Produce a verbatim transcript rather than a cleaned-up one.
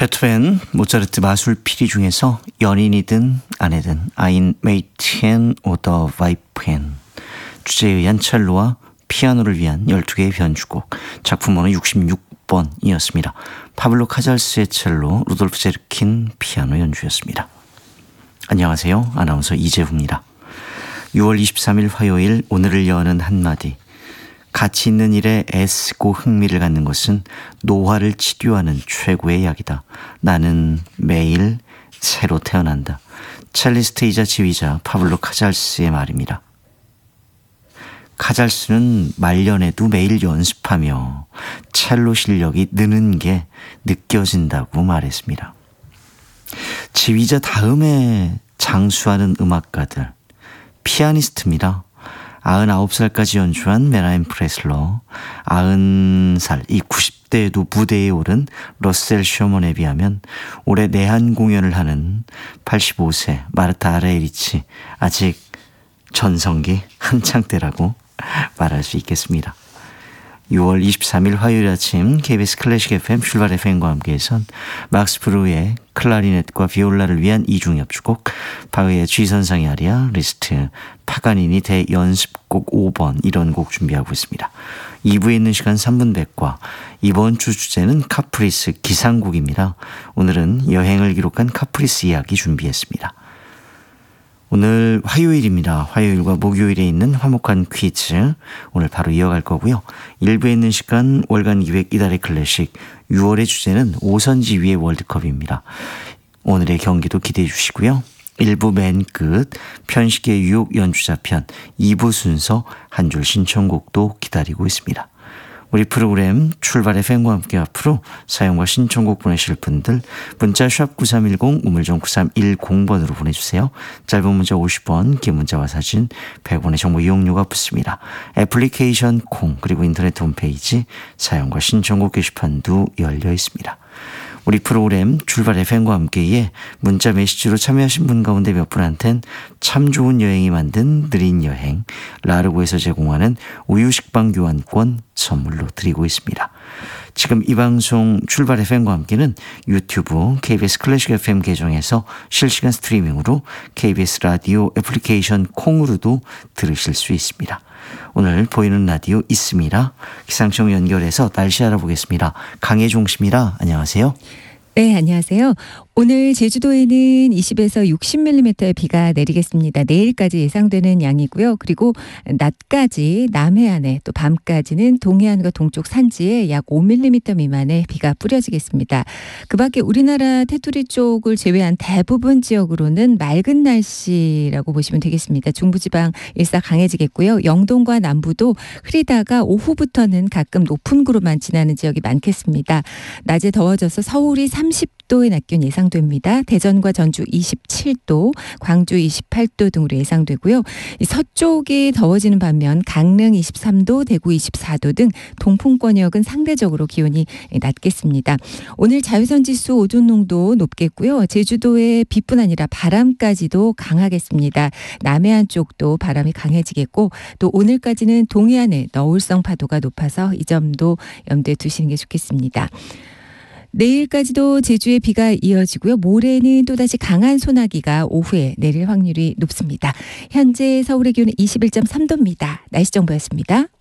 베토벤, 모차르트 마술 피리 중에서 연인이든 아내든 아인 메이티엔 오더 바이프엔 주제에 의한 첼로와 피아노를 위한 열두 개의 변주곡, 작품 번호 육십육 번이었습니다. 파블로 카잘스의 첼로, 루돌프 제르킨 피아노 연주였습니다. 안녕하세요. 아나운서 이재후입니다. 유월 이십삼일 화요일, 오늘을 여는 한마디. 가치 있는 일에 애쓰고 흥미를 갖는 것은 노화를 치료하는 최고의 약이다. 나는 매일 새로 태어난다. 첼리스트이자 지휘자 파블로 카잘스의 말입니다. 카잘스는 말년에도 매일 연습하며 첼로 실력이 느는 게 느껴진다고 말했습니다. 지휘자 다음에 장수하는 음악가들, 피아니스트입니다. 아흔아홉 살까지 연주한 메라임 프레슬러, 아흔 살, 이 구십 대에도 무대에 오른 러셀 셔먼에 비하면 올해 내한 공연을 하는 팔십오 세 마르타 아레이리치, 아직 전성기 한창 때라고 말할 수 있겠습니다. 유월 이십삼일 화요일 아침 케이비에스 클래식 에프엠 출발 에프엠과 함께해선 막스 브루의 클라리넷과 비올라를 위한 이중 협주곡, 바흐의 G선상의 아리아, 리스트, 파가니니 대연습곡 오 번, 이런 곡 준비하고 있습니다. 이 부에 있는 시간 삼 분 백과 이번 주 주제는 카프리스 기상곡입니다. 오늘은 여행을 기록한 카프리스 이야기 준비했습니다. 오늘 화요일입니다. 화요일과 목요일에 있는 화목한 퀴즈, 오늘 바로 이어갈 거고요. 일 부에 있는 시간 월간 기획 이달의 클래식, 유월의 주제는 오선지 위의 월드컵입니다. 오늘의 경기도 기대해 주시고요. 일 부 맨 끝 편식의 유혹 연주자 편, 이 부 순서 한 줄 신청곡도 기다리고 있습니다. 우리 프로그램 출발 에프엠과 함께 앞으로 사연과 신청곡 보내실 분들 문자 샵 구삼일공, 우물정 구삼일공 번으로 보내주세요. 짧은 문자 오십 원, 긴 문자와 사진 백 원의 정보 이용료가 붙습니다. 애플리케이션 콩, 그리고 인터넷 홈페이지 사연과 신청곡 게시판도 열려 있습니다. 우리 프로그램 출발 에프엠과 함께에 문자 메시지로 참여하신 분 가운데 몇 분한텐 참 좋은 여행이 만든 느린 여행 라르고에서 제공하는 우유식빵 교환권 선물로 드리고 있습니다. 지금 이 방송 출발 에프엠과 함께는 유튜브 케이비에스 클래식 에프엠 계정에서 실시간 스트리밍으로 케이비에스 라디오 애플리케이션 콩으로도 들으실 수 있습니다. 오늘 보이는 라디오 있습니다. 기상청 연결해서 날씨 알아보겠습니다. 강혜종 씨입니다. 안녕하세요. 네, 안녕하세요. 오늘 제주도에는 이십에서 육십 밀리미터의 비가 내리겠습니다. 내일까지 예상되는 양이고요. 그리고 낮까지 남해안에, 또 밤까지는 동해안과 동쪽 산지에 약 오 밀리미터 미만의 비가 뿌려지겠습니다. 그 밖에 우리나라 테두리 쪽을 제외한 대부분 지역으로는 맑은 날씨라고 보시면 되겠습니다. 중부지방 일사 강해지겠고요. 영동과 남부도 흐리다가 오후부터는 가끔 높은 구름만 지나는 지역이 많겠습니다. 낮에 더워져서 서울이 삼십 도의 낮 기온 예상됩니다. 대전과 전주 이십칠 도, 광주 이십팔 도 등으로 예상되고요. 서쪽이 더워지는 반면 강릉 이십삼 도, 대구 이십사 도 등 동풍권역은 상대적으로 기온이 낮겠습니다. 오늘 자외선 지수 오존 농도 높겠고요. 제주도에 비뿐 아니라 바람까지도 강하겠습니다. 남해안 쪽도 바람이 강해지겠고, 또 오늘까지는 동해안에 너울성 파도가 높아서 이 점도 염두에 두시는 게 좋겠습니다. 내일까지도 제주에 비가 이어지고요. 모레는 또다시 강한 소나기가 오후에 내릴 확률이 높습니다. 현재 서울의 기온은 이십일 점 삼 도입니다. 날씨 정보였습니다.